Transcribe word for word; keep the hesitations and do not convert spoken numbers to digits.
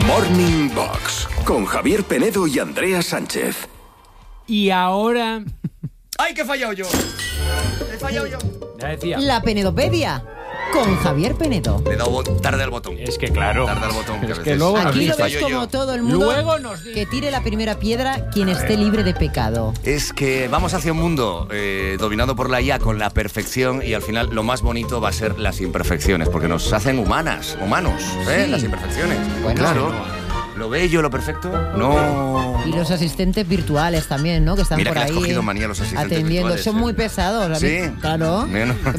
Morning Box, con Javier Penedo y Andrea Sánchez. Y ahora... ¡Ay, que he fallado yo! He fallado yo. Ya decía. La Penedopedia, con Javier Penedo. Le he dado tarde al botón. Es que claro. Tarde al botón. Es a que veces. luego nos Aquí lo dice. ves Fallo como yo. todo el mundo. Luego nos dice. Que tire la primera piedra quien esté libre de pecado. Es que vamos hacia un mundo eh, dominado por la I A con la perfección y al final lo más bonito va a ser las imperfecciones, porque nos hacen humanas, humanos, ¿eh? Sí. Las imperfecciones. Bueno. Claro. Lo bello, lo perfecto, no. Y los asistentes virtuales también, ¿no? Que están Mira por que le has ahí cogido manía a los asistentes atendiendo. virtuales, Son ¿eh? muy pesados. ¿a mí? Sí. Claro. Bueno.